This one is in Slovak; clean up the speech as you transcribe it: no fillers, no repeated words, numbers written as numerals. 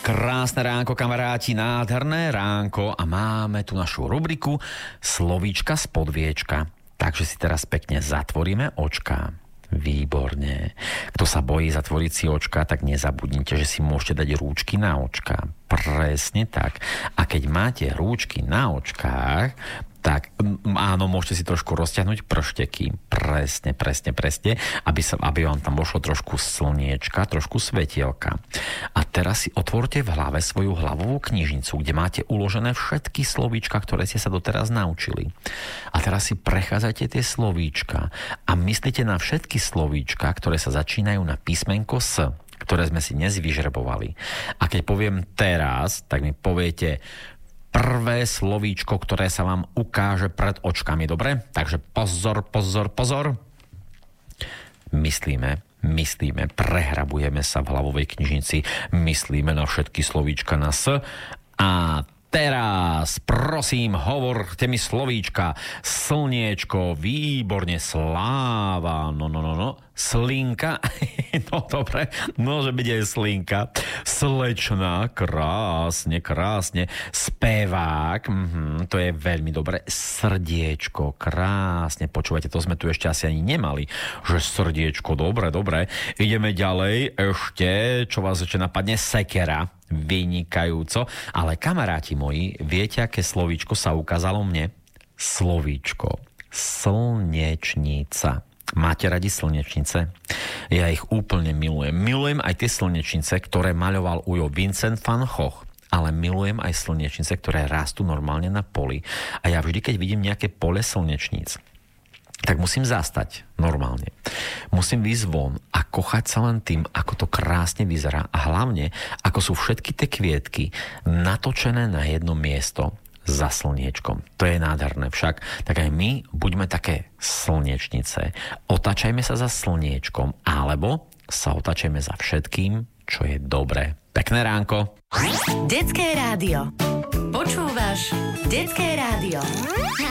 Krásne ránko, kamaráti, nádherné ránko a máme tu našu rubriku Slovíčka z podviečka. Takže si teraz pekne zatvoríme očka. Výborne. Kto sa bojí zatvoriť si očka, tak nezabudnite, že si môžete dať rúčky na očka. Presne tak. A keď máte rúčky na očkách, tak áno, môžete si trošku rozťahnuť pršteky. Presne, aby vám tam vošlo trošku slniečka, trošku svetielka. A teraz si otvorte v hlave svoju hlavovú knižnicu, kde máte uložené všetky slovíčka, ktoré ste sa doteraz naučili. A teraz si prechádzajte tie slovíčka a myslíte na všetky slovíčka, ktoré sa začínajú na písmenko S, ktoré sme si dnes vyžrebovali. A keď poviem teraz, tak mi poviete prvé slovíčko, ktoré sa vám ukáže pred očkami, dobre? Takže pozor. Myslíme, prehrabujeme sa v hlavovej knižnici, myslíme na všetky slovíčka na S a teraz, prosím, hovorte mi slovíčka. Slniečko, výborne, sláva, no, slinka, no dobre, môže byť aj slinka, slečna, krásne, spevák, to je veľmi dobre, srdiečko, krásne, počúvajte, to sme tu ešte asi ani nemali, že srdiečko, dobre, ideme ďalej, ešte, čo vás ešte napadne, sekera, vynikajúco, ale kamaráti moji, viete, aké slovíčko sa ukázalo mne? Slovíčko, slnečnica. Máte radi slnečnice? Ja ich úplne milujem. Milujem aj tie slnečnice, ktoré maľoval ujo Vincent van Gogh. Ale milujem aj slnečnice, ktoré rastú normálne na poli. A ja vždy, keď vidím nejaké pole slnečníc, tak musím zastať normálne. Musím výjsť von a kochať sa len tým, ako to krásne vyzerá a hlavne, ako sú všetky tie kvietky natočené na jedno miesto za slniečkom. To je nádherné však. Tak aj my buďme také slnečnice. Otačajme sa za slniečkom alebo sa otačajme za všetkým, čo je dobré. Pekné ránko. Detské rádio. Počúvaš Detské rádio.